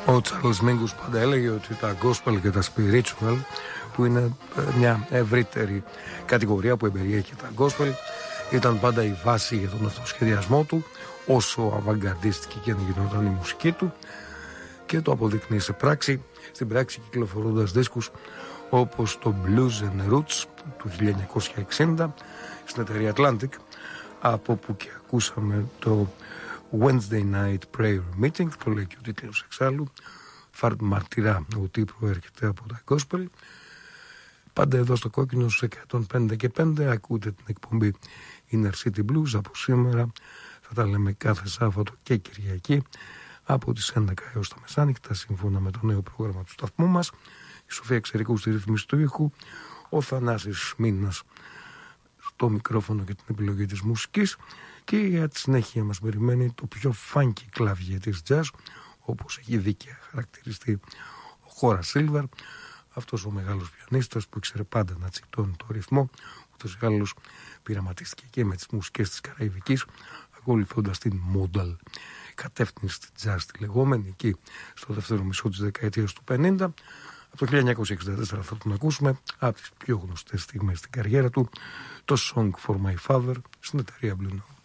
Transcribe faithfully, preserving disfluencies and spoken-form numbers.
Ο Charles Mingus πάντα έλεγε ότι τα gospel και τα spiritual, που είναι μια ευρύτερη κατηγορία που εμπεριέχει τα gospel, ήταν πάντα η βάση για τον αυτοσχεδιασμό του, όσο αβαγκαντίστηκε και γινόταν η μουσική του, και το αποδεικνύει σε πράξη, στην πράξη κυκλοφορώντας δίσκους όπως το Blues and Roots του χίλια εννιακόσια εξήντα στην εταιρεία Atlantic, από που και ακούσαμε το Wednesday Night Prayer Meeting, το λέει και ο τίτλος εξάλλου, φάρτ μαρτυρά ότι προέρχεται από τα gospel. Πάντα εδώ στο Κόκκινο στους εκατόν πέντε και πέντε ακούτε την εκπομπή Inner City Blues. Από σήμερα θα τα λέμε κάθε Σάββατο και Κυριακή από τις έντεκα έως τα μεσάνυχτα, σύμφωνα με το νέο πρόγραμμα του σταθμού μας. Η Σοφία Ξερικού στη ρύθμιση του ήχου, ο Θανάσης Μήνας στο μικρόφωνο και την επιλογή της μουσικής, και για τη συνέχεια μας περιμένει το πιο funky κλάβιε της jazz, όπως έχει δίκαια χαρακτηριστεί ο Χώρα Σίλβερ, αυτός ο μεγάλος πιανίστας που ήξερε πάντα να τσικτώνει το ρυθμό, ούτως ή άλλως πειραματίστηκε και με τις μουσικές της Καραϊβικής, ακολουθώντας την modal κατεύθυνση της jazz τη λεγόμενη, εκεί στο δεύτερο μισό της δεκαετίας του πενήντα. Από το χίλια εννιακόσια εξήντα τέσσερα θα τον ακούσουμε από τις πιο γνωστές στιγμές στην καριέρα του, το Song for My Father στην εταιρεία Blue Note.